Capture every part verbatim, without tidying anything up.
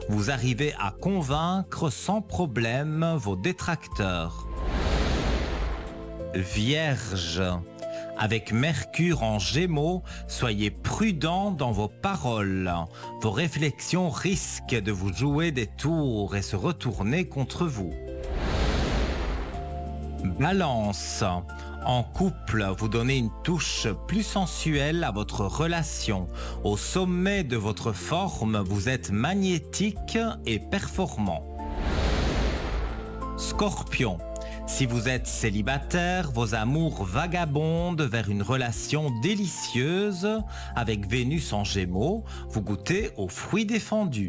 Vous arrivez à convaincre sans problème vos détracteurs. Vierge. Avec Mercure en Gémeaux, soyez prudent dans vos paroles. Vos réflexions risquent de vous jouer des tours et se retourner contre vous. Balance. En couple, vous donnez une touche plus sensuelle à votre relation. Au sommet de votre forme, vous êtes magnétique et performant. Scorpion. Si vous êtes célibataire, vos amours vagabondent vers une relation délicieuse. Avec Vénus en Gémeaux, vous goûtez aux fruits défendus.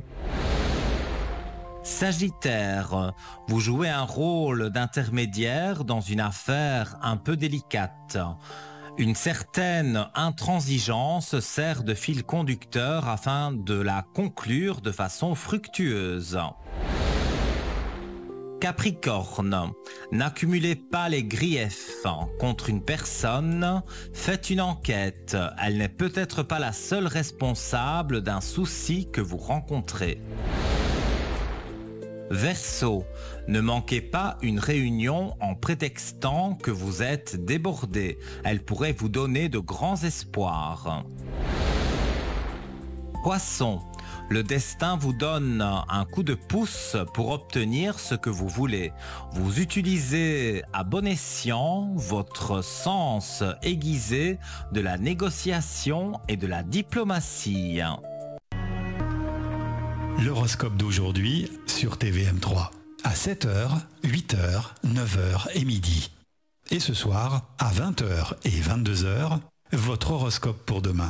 Sagittaire, vous jouez un rôle d'intermédiaire dans une affaire un peu délicate. Une certaine intransigeance sert de fil conducteur afin de la conclure de façon fructueuse. Capricorne, n'accumulez pas les griefs contre une personne, faites une enquête. Elle n'est peut-être pas la seule responsable d'un souci que vous rencontrez. Verseau, ne manquez pas une réunion en prétextant que vous êtes débordé. Elle pourrait vous donner de grands espoirs. Poisson, le destin vous donne un coup de pouce pour obtenir ce que vous voulez. Vous utilisez à bon escient votre sens aiguisé de la négociation et de la diplomatie. L'horoscope d'aujourd'hui sur T V M trois. À sept heures, huit heures, neuf heures et midi. Et ce soir, à vingt heures et vingt-deux heures, votre horoscope pour demain.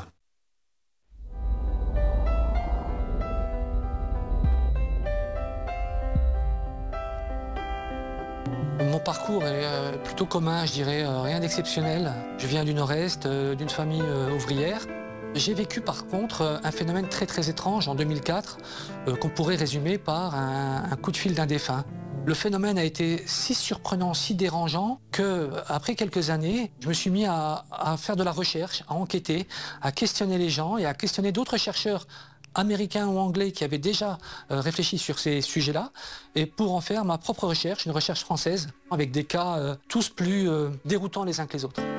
Mon parcours est plutôt commun, je dirais, rien d'exceptionnel. Je viens du Nord-Est, d'une famille ouvrière. J'ai vécu par contre un phénomène très très étrange en deux mille quatre euh, qu'on pourrait résumer par un, un coup de fil d'un défunt. Le phénomène a été si surprenant, si dérangeant que après quelques années, je me suis mis à, à faire de la recherche, à enquêter, à questionner les gens et à questionner d'autres chercheurs américains ou anglais qui avaient déjà euh, réfléchi sur ces sujets-là et pour en faire ma propre recherche, une recherche française avec des cas euh, tous plus euh, déroutants les uns que les autres.